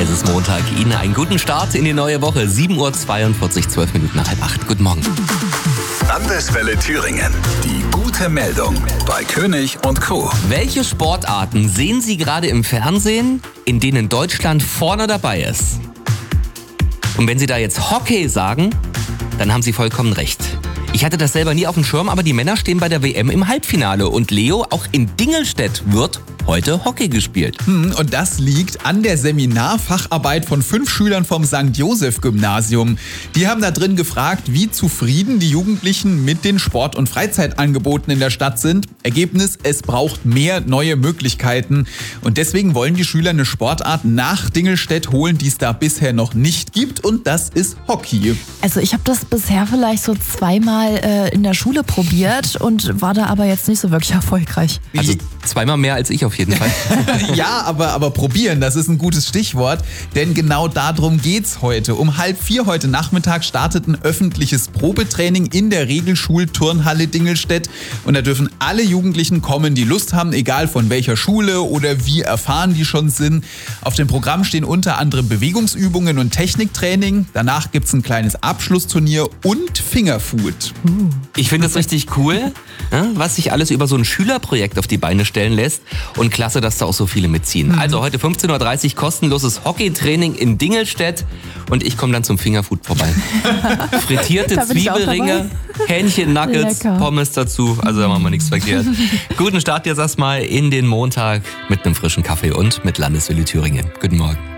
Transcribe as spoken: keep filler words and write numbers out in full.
Es ist Montag. Ihnen einen guten Start in die neue Woche. sieben Uhr zweiundvierzig, zwölf Minuten nach halb acht. Guten Morgen. Landeswelle Thüringen. Die gute Meldung bei König und Co. Welche Sportarten sehen Sie gerade im Fernsehen, in denen Deutschland vorne dabei ist? Und wenn Sie da jetzt Hockey sagen, dann haben Sie vollkommen recht. Ich hatte das selber nie auf dem Schirm, aber die Männer stehen bei der W M im Halbfinale. Und Leo, auch in Dingelstedt wird heute Hockey gespielt. Hm, und das liegt an der Seminarfacharbeit von fünf Schülern vom Sankt Joseph Gymnasium. Die haben da drin gefragt, wie zufrieden die Jugendlichen mit den Sport- und Freizeitangeboten in der Stadt sind. Ergebnis, es braucht mehr neue Möglichkeiten. Und deswegen wollen die Schüler eine Sportart nach Dingelstedt holen, die es da bisher noch nicht gibt. Und das ist Hockey. Also ich habe das bisher vielleicht so zweimal äh, in der Schule probiert und war da aber jetzt nicht so wirklich erfolgreich. Also zweimal mehr als ich auf jeden Fall. Ja, aber, aber probieren, das ist ein gutes Stichwort, denn genau darum geht's heute. Um halb vier heute Nachmittag startet ein öffentliches Probetraining in der Regelschulturnhalle Dingelstedt und da dürfen alle Jugendlichen kommen, die Lust haben, egal von welcher Schule oder wie erfahren die schon sind. Auf dem Programm stehen unter anderem Bewegungsübungen und Techniktraining. Danach gibt's ein kleines Abschlussturnier und Fingerfood. Ich finde das richtig cool, was sich alles über so ein Schülerprojekt auf die Beine stellen lässt. Und klasse, dass da auch so viele mitziehen. Mhm. Also heute fünfzehn Uhr dreißig kostenloses Hockeytraining in Dingelstedt und ich komme dann zum Fingerfood vorbei. Frittierte Zwiebelringe, Hähnchen, Nuggets, Lecker. Pommes dazu. Also da machen wir nichts verkehrt. Guten Start jetzt erstmal in den Montag mit einem frischen Kaffee und mit Landeswelle Thüringen. Guten Morgen.